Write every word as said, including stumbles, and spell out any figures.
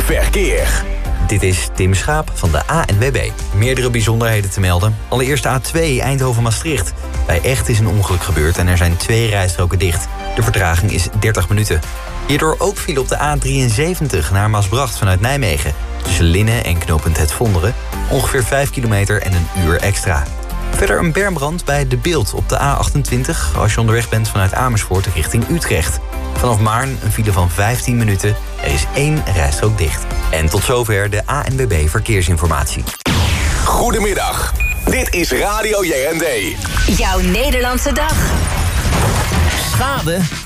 Verkeer. Dit is Tim Schaap van de A N W B. Meerdere bijzonderheden te melden. Allereerst A twee Eindhoven-Maastricht. Bij Echt is een ongeluk gebeurd en er zijn twee rijstroken dicht. De vertraging is dertig minuten. Hierdoor ook viel op de A drieënzeventig naar Maasbracht vanuit Nijmegen. Tussen Linnen en knooppunt Het Vonderen. Ongeveer vijf kilometer en een uur extra. Verder een bermbrand bij De Bilt op de A achtentwintig... als je onderweg bent vanuit Amersfoort richting Utrecht. Vanaf Maarn een file van vijftien minuten. Er is één rijstrook dicht. En tot zover de A N W B Verkeersinformatie. Goedemiddag. Dit is Radio J N D. Jouw Nederlandse dag. Schade